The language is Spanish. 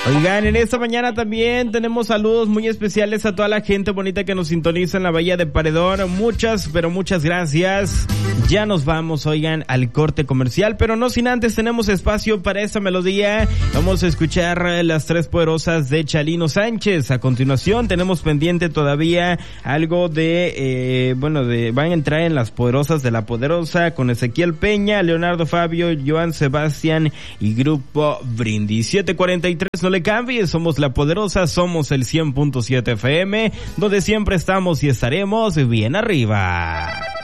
Oigan, en esta mañana también tenemos saludos muy especiales a toda la gente bonita que nos sintoniza en la Bahía de Paredón. Muchas, pero muchas gracias. Ya nos vamos, oigan, al corte comercial, pero no sin antes tenemos espacio para esta melodía. Vamos a escuchar Las Tres Poderosas de Chalino Sánchez. A continuación tenemos pendiente todavía algo de, van a entrar en Las Poderosas de La Poderosa con Ezequiel Peña, Leonardo Fabio, Joan Sebastián y Grupo Brindis. 7:43, no le cambies, somos La Poderosa, somos el 100.7 FM, donde siempre estamos y estaremos bien arriba.